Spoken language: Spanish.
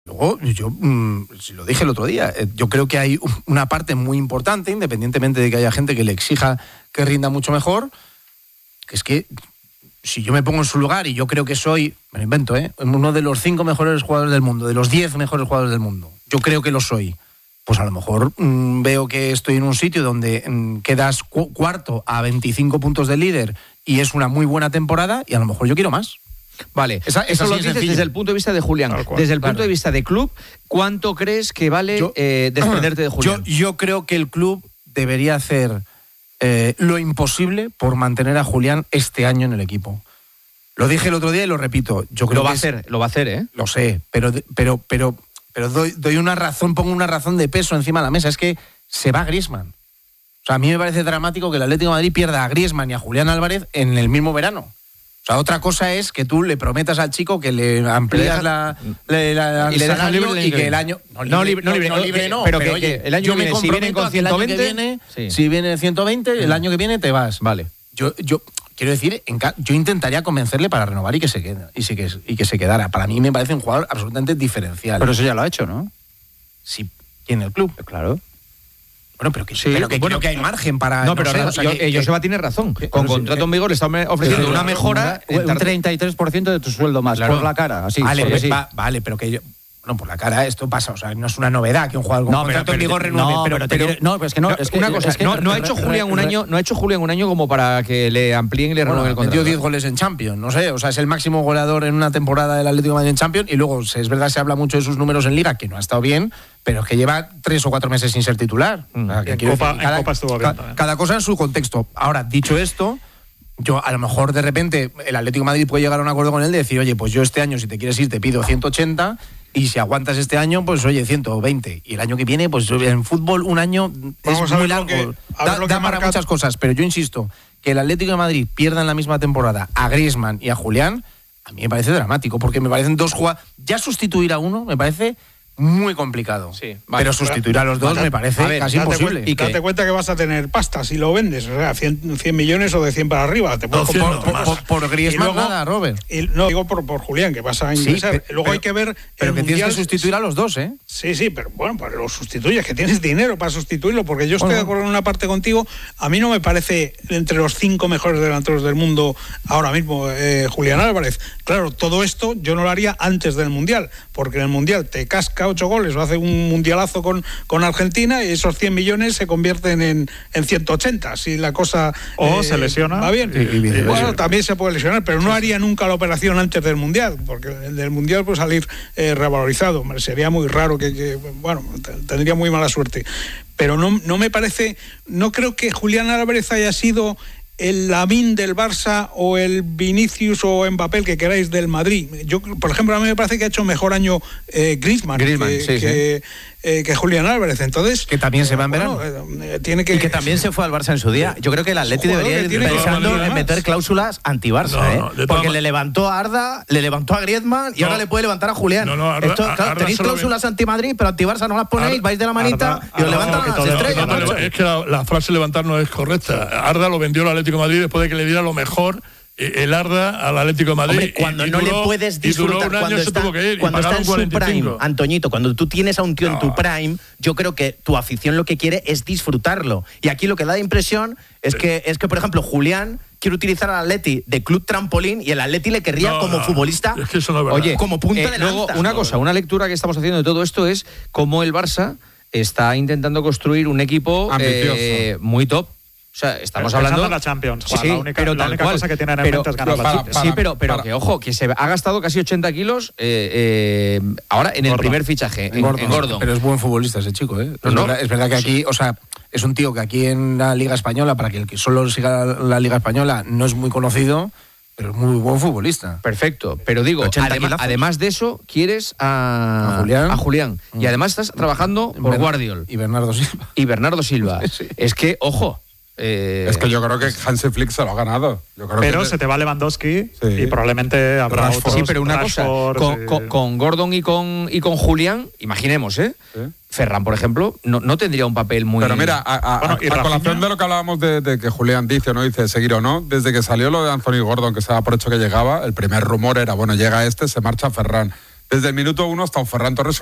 Luego, yo lo dije el otro día, yo creo que hay una parte muy importante, independientemente de que haya gente que le exija que rinda mucho mejor, que es que si yo me pongo en su lugar y yo creo que soy, me lo invento, uno de los 5 mejores jugadores del mundo, de los 10 mejores jugadores del mundo, yo creo que lo soy, pues a lo mejor veo que estoy en un sitio donde quedas cuarto a 25 puntos de líder y es una muy buena temporada y a lo mejor yo quiero más. Vale, eso lo dices desde el punto de vista de Julián. Desde el punto de vista de club, ¿cuánto crees que vale desprenderte de Julián? Yo creo que el club debería hacer lo imposible por mantener a Julián este año en el equipo. Lo dije el otro día y lo repito. Yo creo lo va a hacer, ¿eh? Lo sé, pero doy una razón, pongo una razón de peso encima de la mesa. Es que se va Griezmann. O sea, a mí me parece dramático que el Atlético de Madrid pierda a Griezmann y a Julián Álvarez en el mismo verano. O sea, otra cosa es que tú le prometas al chico que le amplías el salario y que el año... No libre, pero que el año que viene, si vienen con 120... Si viene 120, el año que viene te vas. Vale. Yo quiero decir, yo intentaría convencerle para renovar y que se quede, y que se quedara. Para mí me parece un jugador absolutamente diferencial. Pero eso ya lo ha hecho, ¿no? Sí, ¿y en el club? Claro. Bueno, pero creo que hay margen para... No, pero Joseba tiene razón. Con contrato en vigor le están ofreciendo una mejora... Un 33% de tu sueldo más, por la cara. Así, vale, pero que yo... Bueno, por la cara esto pasa, o sea, no es una novedad que un jugador con contrato en vigor renueve. No ha hecho Julián un año como para que le amplíen y le renueven el contrato. Metió 10 goles en Champions, no sé, o sea, es el máximo goleador en una temporada del Atlético de Madrid en Champions y luego, es verdad, se habla mucho de sus números en Liga, que no ha estado bien, pero es que lleva 3 o 4 meses sin ser titular. O sea, que en Copa estuvo bien. Cada cosa en su contexto. Ahora, dicho esto, yo a lo mejor de repente el Atlético de Madrid puede llegar a un acuerdo con él de decir, oye, pues yo este año si te quieres ir te pido 180 y si aguantas este año, pues oye, 120. Y el año que viene, pues en fútbol un año es muy largo. Da para muchas cosas, pero yo insisto, que el Atlético de Madrid pierda en la misma temporada a Griezmann y a Julián, a mí me parece dramático, porque me parecen dos jugadores... Ya sustituir a uno me parece muy complicado. Sí, vale, pero sustituir a los dos me parece casi imposible. Y date cuenta que vas a tener pasta si lo vendes, o sea, 100 millones o de 100 para arriba. Te puedo por Griezmann nada, Robert. No, digo por Julián, que vas a ingresar. Luego hay que ver... Pero que tienes que sustituir a los dos, ¿eh? Sí, pero bueno, pues lo sustituyes, que tienes dinero para sustituirlo, porque yo estoy de acuerdo en una parte contigo. A mí no me parece entre los 5 mejores delanteros del mundo ahora mismo Julián Álvarez. Claro, todo esto yo no lo haría antes del Mundial, porque en el Mundial te casca 8 goles o hace un mundialazo con Argentina y esos 100 millones se convierten en 180 si la cosa se lesiona. Va bien. Bueno, también se puede lesionar, pero no haría nunca la operación antes del Mundial, porque el del Mundial puede salir revalorizado. Sería muy raro tendría muy mala suerte. Pero no me parece, no creo que Julián Álvarez haya sido el Lamine del Barça o el Vinicius o Mbappé, el que queráis, del Madrid. Yo, por ejemplo, a mí me parece que ha hecho mejor año Griezmann que Julián Álvarez. Entonces, que también se va en verano. Y que también se fue al Barça en su día. Yo creo que el Atleti debería ir pensando en meter cláusulas anti-Barça, porque le levantó a Arda, le levantó a Griezmann y ahora le puede levantar a Julián. Tenéis cláusulas anti-Madrid, pero anti-Barça no las ponéis, vais de la manita y os levantan las estrellas. Es que la frase levantar no es correcta. Arda lo vendió el Atlético de Madrid después de que le diera lo mejor el Arda al Atlético de Madrid. Hombre, cuando no le puedes disfrutar, cuando está en su prime, Antoñito, cuando tú tienes a un tío en tu prime, yo creo que tu afición lo que quiere es disfrutarlo. Y aquí lo que da impresión es que por ejemplo, Julián quiere utilizar al Atleti de club trampolín y el Atleti le querría como futbolista, es que eso no es verdad. Oye, como punta de luego, lanza. Una lectura que estamos haciendo de todo esto es cómo el Barça está intentando construir un equipo muy top. O sea, estamos hablando de la Champions, Juan, sí, la única cosa que tienen en mente es ganar la Champions. Sí, pero que ojo, que se ha gastado casi 80 kilos ahora en el primer fichaje, en Gordon. Pero es buen futbolista ese chico, ¿eh? Es verdad que aquí, o sea, es un tío que aquí en la Liga Española, para que el que solo siga la Liga Española, no es muy conocido, pero es muy buen futbolista. Perfecto, pero digo, además de eso, quieres a Julián. Y además estás trabajando por Guardiol. Y Bernardo Silva. Sí. Es que, ojo... es que yo creo que Hansi Flick se lo ha ganado. Pero se te va Lewandowski y probablemente habrá otros. Sí, pero una cosa, con Gordon y con Julián, imaginemos, ¿Sí? Ferran, por ejemplo, no tendría un papel muy... Pero mira, a colación de lo que hablábamos de que Julián dice o no dice seguir o no, desde que salió lo de Anthony Gordon, que se daba por hecho que llegaba, el primer rumor era, bueno, llega se marcha Ferran. desde el minuto 1 hasta un Ferran Torres